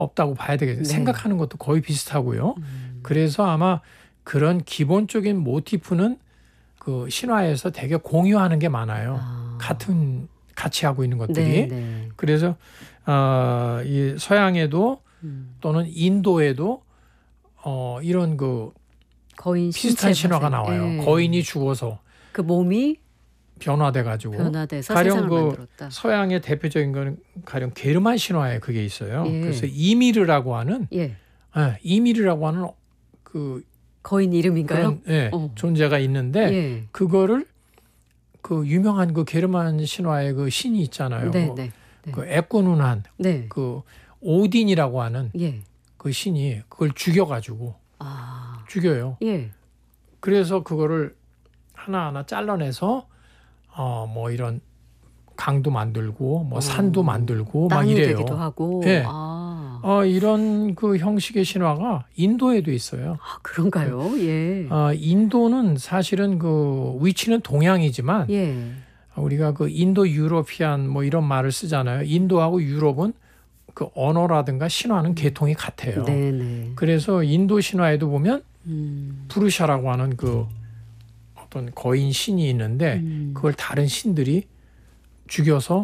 없다고 봐야 되겠죠. 네. 생각하는 것도 거의 비슷하고요. 그래서 아마 그런 기본적인 모티프는 그 신화에서 되게 공유하는 게 많아요. 같이 하고 있는 것들이. 네. 그래서 이 서양에도 또는 인도에도 이런 그 거인 비슷한 신체 신화가 발생. 나와요. 예. 거인이 죽어서 그 몸이 변화돼 가지고 변화돼서 가령 세상을 그 만들었다. 서양의 대표적인 거는 가령 게르만 신화에 그게 있어요. 예. 그래서 이미르라고 하는 예. 이미르라고 하는 그 거인 이름인가요? 그런 존재가 있는데 예. 그거를 그 유명한 그 게르만 신화의 그 신이 있잖아요. 네. 그 애꾸눈한 네. 그 오딘이라고 하는 예. 그 신이 그걸 죽여가지고 죽여요. 예. 그래서 그거를 하나하나 잘라내서 뭐 이런 강도 만들고 뭐 산도 만들고 막 땅이 이래요. 되기도 하고. 예. 이런 그 형식의 신화가 인도에도 있어요. 그런가요? 예. 인도는 사실은 그 위치는 동양이지만 예. 우리가 그 인도 유로피안 뭐 이런 말을 쓰잖아요. 인도하고 유럽은 그 언어라든가 신화는 계통이 같아요. 네네. 그래서 인도 신화에도 보면 부르샤라고 하는 그 어떤 거인 신이 있는데 그걸 다른 신들이 죽여서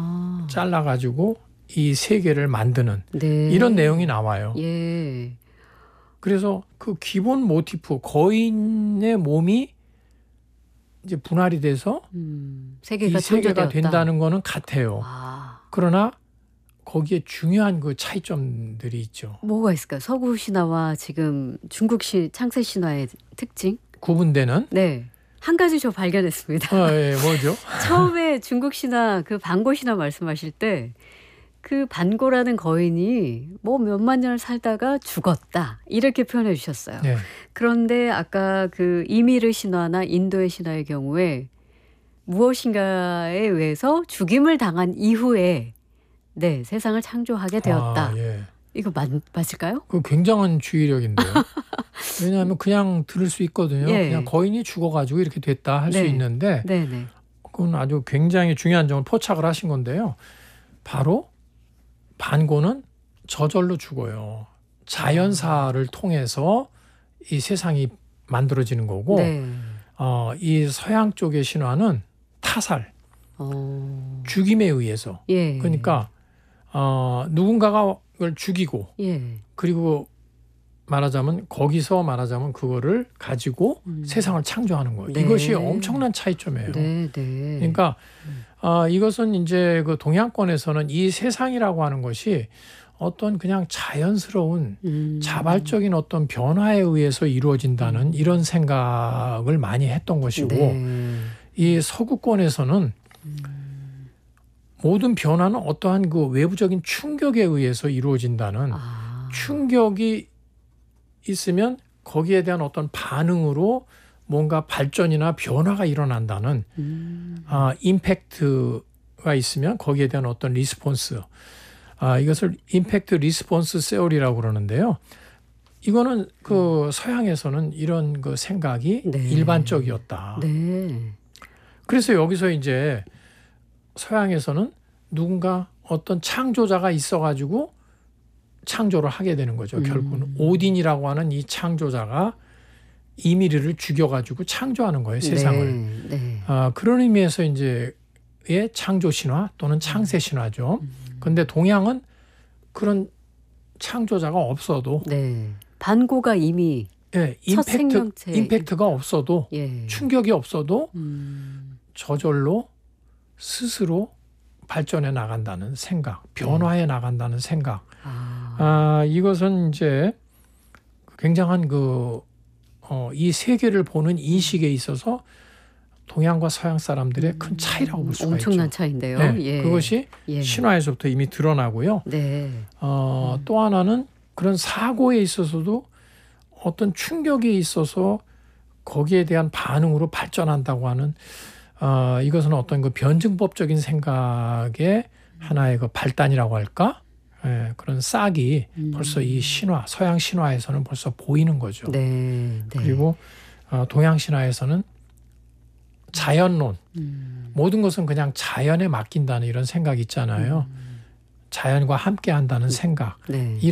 잘라가지고 이 세계를 만드는 네. 이런 내용이 나와요. 예. 그래서 그 기본 모티프 거인의 몸이 이제 분할이 돼서 세계가 이 세계가 창조되었다. 된다는 거는 같아요. 그러나 거기에 중요한 그 차이점들이 있죠. 뭐가 있을까요? 서구 신화와 지금 중국 창세 신화의 특징? 구분되는? 네. 한 가지 저 발견했습니다. 예, 뭐죠? 처음에 중국 신화 그 반고 신화 말씀하실 때 그 반고라는 거인이 뭐 몇만 년을 살다가 죽었다 이렇게 표현해 주셨어요. 네. 그런데 아까 그 이미르 신화나 인도의 신화의 경우에 무엇인가에 의해서 죽임을 당한 이후에 세상을 창조하게 되었다. 예. 이거 맞을까요? 그 굉장한 주의력인데요. 왜냐하면 그냥 들을 수 있거든요. 예. 그냥 거인이 죽어가지고 이렇게 됐다 할 수 네. 있는데 네네. 그건 아주 굉장히 중요한 점을 포착을 하신 건데요. 바로 반고는 저절로 죽어요. 자연사를 통해서 이 세상이 만들어지는 거고 네. 이 서양 쪽의 신화는 타살, 죽임에 의해서. 예. 그러니까 누군가가 그걸 죽이고 예. 그리고 거기서 말하자면 그거를 가지고 세상을 창조하는 거예요. 네. 이것이 엄청난 차이점이에요. 네. 그러니까 이것은 이제 그 동양권에서는 이 세상이라고 하는 것이 어떤 그냥 자연스러운 자발적인 어떤 변화에 의해서 이루어진다는 이런 생각을 많이 했던 것이고 이 서구권에서는 모든 변화는 어떠한 그 외부적인 충격에 의해서 이루어진다는 충격이 있으면 거기에 대한 어떤 반응으로 뭔가 발전이나 변화가 일어난다는 임팩트가 있으면 거기에 대한 어떤 리스폰스 이것을 임팩트 리스폰스 세오리라고 그러는데요. 이거는 그 서양에서는 이런 그 생각이 일반적이었다. 네. 그래서 여기서 이제 서양에서는 누군가 어떤 창조자가 있어가지고 창조를 하게 되는 거죠. 결국은 오딘이라고 하는 이 창조자가 이미르를 죽여가지고 창조하는 거예요. 세상을. 그런 의미에서 이제 의 창조 신화 또는 창세 신화죠. 그런데 동양은 그런 창조자가 없어도 반고가 이미 임팩트가 없어도 충격이 없어도 저절로 스스로 발전해 나간다는 생각, 변화해 나간다는 생각. 이것은 이제 굉장한 이 세계를 보는 인식에 있어서 동양과 서양 사람들의 큰 차이라고 볼 수가 있죠. 엄청난 차이인데요. 그것이 신화에서부터 이미 드러나고요. 또 하나는 그런 사고에 있어서도 어떤 충격이 있어서 거기에 대한 반응으로 발전한다고 하는 이것은 어떤 그 변증법적인 생각의 하나의 그 발단이라고 할까? 그런 싹이 벌써 이 서양 신화에서는 벌써 보이는 거죠. 그리고 동양 신화에서는 자연론, 모든 것은 그냥 자연에 맡긴다는 이런 생각이 있잖아요. 자연과 함께 한다는 생각 네.